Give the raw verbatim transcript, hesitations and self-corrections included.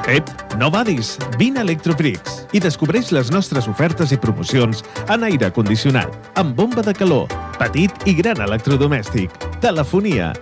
Ep, no badis! Vine a Electrofrix i descobreix les nostres ofertes i promocions en aire condicionat, amb bomba de calor, petit i gran electrodomèstic, telefonia,